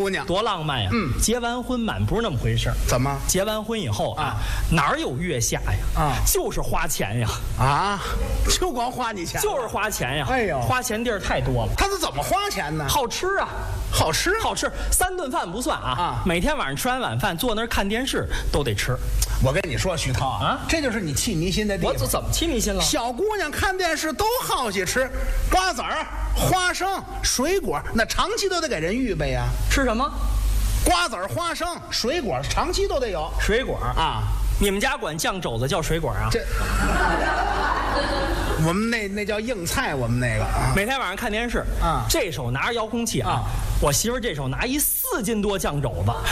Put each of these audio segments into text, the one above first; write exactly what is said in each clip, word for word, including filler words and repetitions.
娘多浪漫呀！ 嗯， 结完婚满不是那么回事。 怎么？ 结完婚以后啊， 啊哪儿有月下呀？ 啊， 就是花钱呀！ 啊，就光花你钱， 就是花钱呀！ 哎呦， 花钱地儿太多了。 他是怎么花钱呢？ 好吃啊！ 好吃， 好吃，三顿饭不算啊！ 啊， 每天晚上吃完晚饭，坐那儿看电视都得吃。 我跟你说，徐涛啊，这就是你气迷心的地方。 我怎么气迷心了？ 小姑娘看电视都好喜吃瓜子儿、花生、水果，那长期都得给人预备呀。 吃什么？ 瓜子儿、花生、水果，长期都得有。 水果啊， 你们家管酱肘子叫水果啊？ 这，我们那那叫硬菜，我们那个啊。 每天晚上看电视啊， 这手拿着遥控器啊， 啊我媳妇儿这手拿一四斤多酱肘子。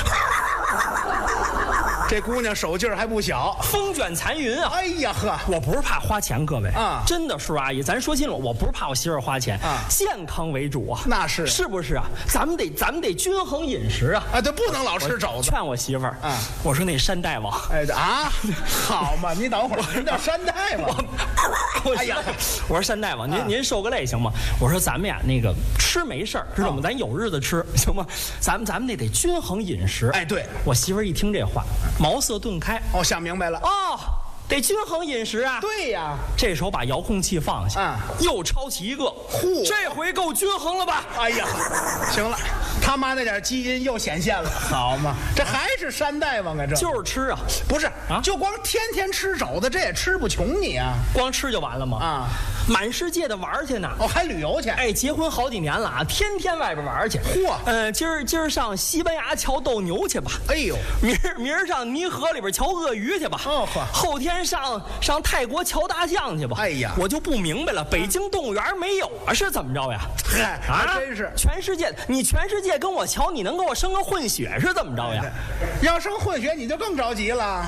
这姑娘手劲儿还不小， 风卷残云啊！ 哎呀呵， 我不是怕花钱，各位啊， 真的，叔叔阿姨，咱说清楚，我不是怕我媳妇儿花钱啊， 健康为主啊， 那是是不是啊？咱们得咱们得均衡饮食啊， 啊，对，不能老吃肘子。 劝我媳妇儿啊， 我说那山大王， 哎啊，好嘛，你等会儿，您叫山大王。 我哎呀， 我说山大王，您啊您受个累行吗？我说咱们呀，那个吃没事儿，知道吗？咱有日子吃行吗？咱们咱们得得均衡饮食。 哎，对， 我媳妇儿一听这话，茅塞顿开。 哦，想明白了。 哦，得均衡饮食啊。 对呀， 这时候把遥控器放下， 啊， 又抄起一个， 嚯， 这回够均衡了吧？ 哎呀，行了，他妈那点基因又显现了，好嘛，这还是山大王啊，这就是吃啊， 不是啊， 就光天天吃肘子，这也吃不穷你啊。 光吃就完了吗？ 啊， 满世界的玩去呢。 哦，还旅游去？ 哎，结婚好几年了啊，天天外边玩去。 嚯， 嗯，今儿今儿上西班牙瞧斗牛去吧。 哎呦， 明儿明儿上泥河里边瞧鳄鱼去吧。 哦呵， 后天上上泰国瞧大象去吧。 哎呀， 我就不明白了，北京动物园没有啊，是怎么着呀？ 嗨，还真是。 全世界，你全世界跟我瞧，你能给我生个混血是怎么着呀？ 要生混血你就更着急了。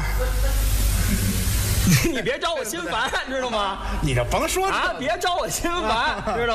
你别招我心烦，知道吗？ 你就甭说啊，别招我心烦，知道吗？